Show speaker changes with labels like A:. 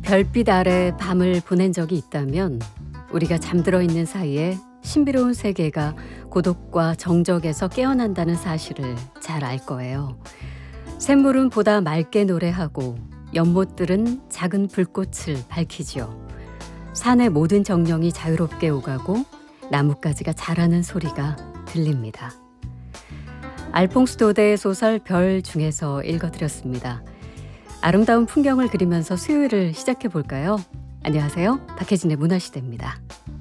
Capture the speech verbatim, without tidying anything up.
A: 별빛 아래 밤을 보낸 적이 있다면 우리가 잠들어 있는 사이에 신비로운 세계가 고독과 정적에서 깨어난다는 사실을 잘 알 거예요. 샘물은 보다 맑게 노래하고 연못들은 작은 불꽃을 밝히지요. 산의 모든 정령이 자유롭게 오가고 나뭇가지가 자라는 소리가 들립니다. 알퐁스 도데의 소설 별 중에서 읽어드렸습니다. 아름다운 풍경을 그리면서 수요일을 시작해 볼까요? 안녕하세요. 박혜진의 문화시대입니다.